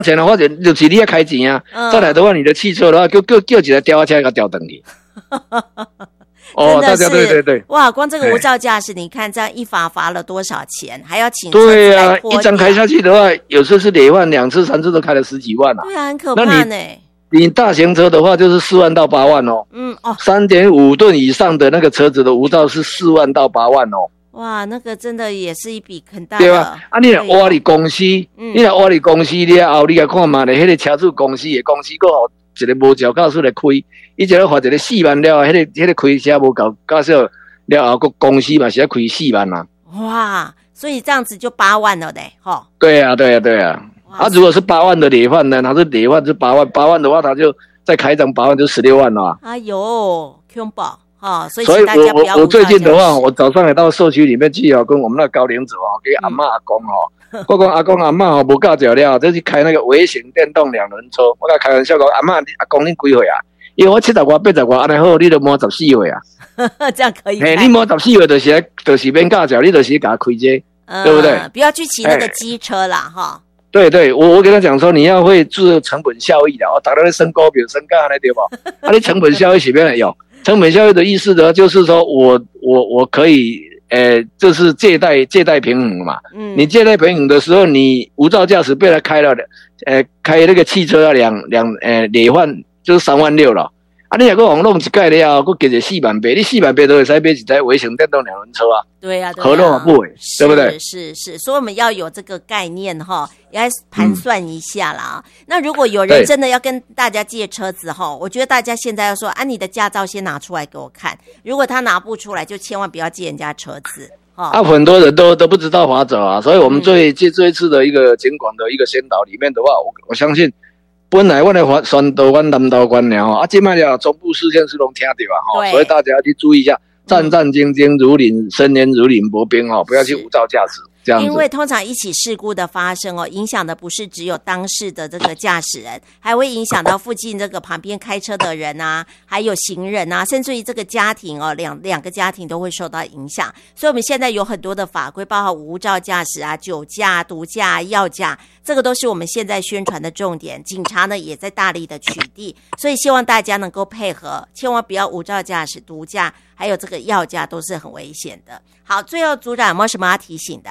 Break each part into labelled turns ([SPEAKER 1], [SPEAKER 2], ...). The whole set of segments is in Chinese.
[SPEAKER 1] 钱的话就是你要开钱啊。再来的话，你的汽车的话，叫几个吊车给它吊登去。
[SPEAKER 2] 真的是，
[SPEAKER 1] 对，
[SPEAKER 2] 哇！光这个无照驾驶，你看这样一罚了多少钱，还要请车子来拖。
[SPEAKER 1] 对啊，一张开下去的话，有时候是累犯2次3次都开了10几万啊。
[SPEAKER 2] 对啊，很可怕呢。
[SPEAKER 1] 你大型车的话就是4万到8万哦。3.5吨以上的那个车子的无照是4万到8万哦。
[SPEAKER 2] 哇，那个真的也是一笔很大的。
[SPEAKER 1] 对吧？啊，你来挖你公司，你来挖你公司了后，你来看嘛，迄个车主公司的公司个好一个无照驾驶来开，伊就要罚一个4万了，迄个开车无够驾驶了后，个公司嘛是要开4万啊。
[SPEAKER 2] 哇，所以这样子就8万了嘞，吼。对
[SPEAKER 1] 啊。啊，如果是8万的累犯呢，他是累犯是8万，8万的话他就再开张8万就16万了。哎
[SPEAKER 2] 呦，恐怖。所以
[SPEAKER 1] 大家不要我最近的话，我早上也到社区里面去跟我们那高龄者给阿嬷阿公我讲阿公阿嬷无驾照了，这是开那个微型电动2轮车。我甲开玩笑讲阿嬷阿公你几岁啊？因为我70外80外，安尼好，你就满14岁啊。
[SPEAKER 2] 这样可以。
[SPEAKER 1] 你满14岁就是免驾照，你就是给他开这，对不对？
[SPEAKER 2] 不要去骑那个机车啦，哈。
[SPEAKER 1] 对，我跟他讲说，你要会做成本效益的，大家在升高比升价呢，对吧？你成本效益是边来有？成本效益的意思呢，就是说我可以，就是借贷平衡嘛。你借贷平衡的时候，你无照驾驶被他开了，开那个汽车要累犯就是3万6了。啊，你若个网弄一盖了，佮给着4万8，你4万8都会使买一台微型电动2轮车啊。
[SPEAKER 2] 对啊，
[SPEAKER 1] 何乐而不为，对不对？
[SPEAKER 2] 是，所以我们要有这个概念哈，要盘算一下啦。那如果有人真的要跟大家借车子哈，我觉得大家现在要说你的驾照先拿出来给我看，如果他拿不出来，就千万不要借人家车子。
[SPEAKER 1] 很多人都不知道法则啊，所以我们这一次的一个警广的一个宣导里面的话，我相信。本来我的宣导官、南投官了现在了中部4县市都听到所以大家要去注意一下，战战兢兢如临深渊如临薄冰不要去无照驾驶。这样子，
[SPEAKER 2] 因为通常一起事故的发生影响的不是只有当事的这个驾驶人，还会影响到附近这个旁边开车的人啊，还有行人啊，甚至于这个家庭两个家庭都会受到影响。所以我们现在有很多的法规，包括无照驾驶啊、酒驾、毒驾、药驾，这个都是我们现在宣传的重点。警察呢也在大力的取缔，所以希望大家能够配合，千万不要无照驾驶、毒驾，还有这个药驾都是很危险的。好，最后组长有没有什么要提醒的？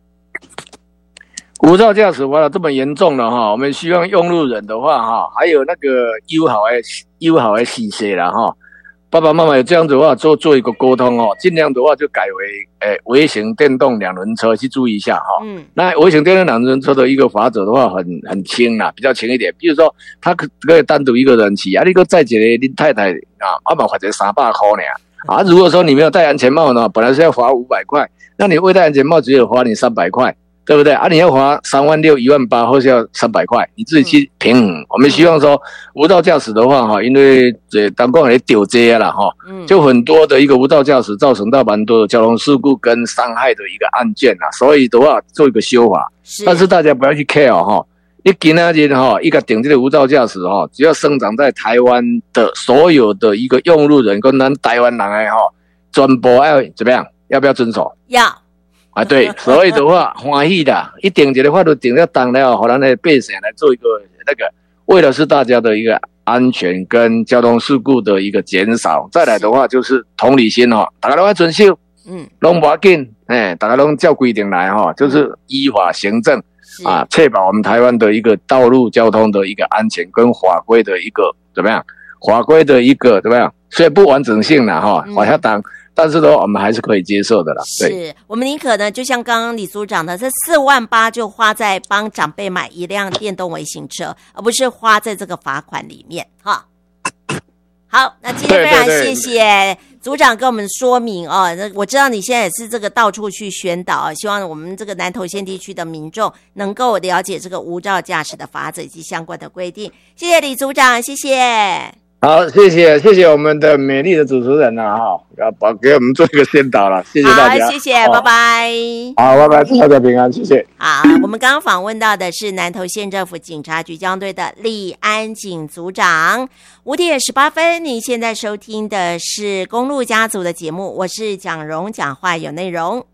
[SPEAKER 1] 无照驾驶这么严重了我们希望用路人的话还有那个友好的细节啦爸爸妈妈有这样子的话做一个沟通尽量的话就改为微型电动2轮车去注意一下那微型电动2轮车的一个罚则的话很轻啦，比较轻一点。比如说他可以单独一个人骑你个载一个你太太嘛罚这300块如果说你没有戴安全帽呢，本来是要罚500块，那你未戴安全帽只有罚你300块。对不对你要罚3万6、1万8，或是要300块，你自己去平衡。我们希望说无照驾驶的话因为当光也丢这啦就很多的一个无照驾驶造成到蛮多的交通事故跟伤害的一个案件所以的话做一个修法。但是大家不要去 care 你今天一个顶这个无照驾驶只要生长在台湾的所有的一个用路人跟咱台湾人全部要怎么样？要不要遵守？
[SPEAKER 2] 要。
[SPEAKER 1] 对，所以的话欢喜的，一定这个法律定了当了让咱的百姓来做一个那个，为了是大家的一个安全跟交通事故的一个减少。再来的话就是同理心大家都要遵守，都不要紧，大家都照规定来就是依法行政确保我们台湾的一个道路交通的一个安全跟法规的一个怎么样？法规的一个怎么样？虽然不完整性啦往下当。但是呢，我们还是可以接受的啦。对，
[SPEAKER 2] 是我们宁可呢，就像刚刚李组长的，这4万8就花在帮长辈买一辆电动微型车，而不是花在这个罚款里面好，那今天非常谢谢组长跟我们说明我知道你现在也是这个到处去宣导希望我们这个南投县地区的民众能够了解这个无照驾驶的法则以及相关的规定。谢谢李组长，谢谢。
[SPEAKER 1] 好，谢谢我们的美丽的主持人给我们做一个宣导了，谢谢大家。
[SPEAKER 2] 好，谢谢，拜拜。
[SPEAKER 1] 好，拜拜，大家平安，谢谢。
[SPEAKER 2] 好，我们刚刚访问到的是南投县政府警察局交通队的李安警组长。5点18分，您现在收听的是公路家族的节目，我是蒋蓉，讲话有内容。